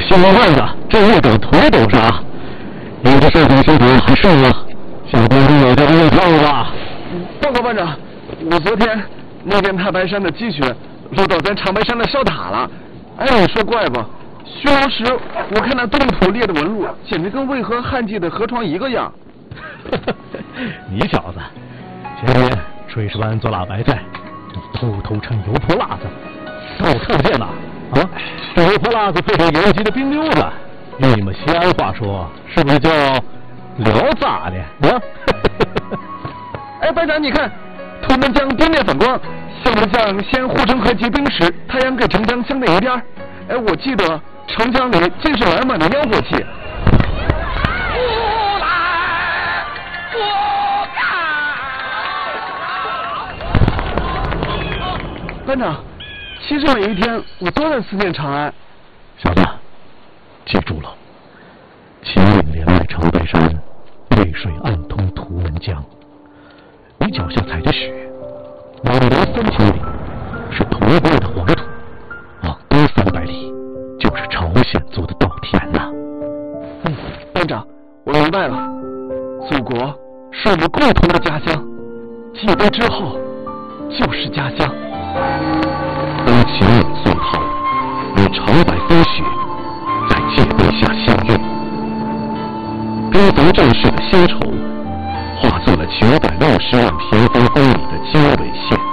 心慌乱的，这一抖腿抖啥？你这社会系统还是吗？小公主有点胃痛了。 报告班长，我昨天那边太白山的积雪漏到咱长白山的哨塔了。哎，你说怪不？巡逻时我看那冻土裂的纹路，简直跟渭河旱季的河床一个样。 你小子，前天炊事班做腊白菜，偷称油泼辣子，让我看见了啊！这油泼辣子配上油鸡的冰溜子，用你们西安话说，是不是叫聊咋的啊？ 哎，班长，你看，图们将冰面反光，像不像先护城河结冰时，太阳给长江相对一边？哎，我记得长江里尽是满满的烟火气。班长，其实有一天我都在思念长安。 小子，记住了，秦岭连外长白山，渭水暗通图们江。你脚下踩着雪，往南3000里是铜锅的黄土，往东300里就是朝鲜族的稻田呐。 班长，我明白了，祖国是我们共同的家乡，记碑之后就是家乡。 当秦岭宋涛与长白风雪在界碑下相遇，跟咱战士的乡愁化作了960万平方公里的经纬线。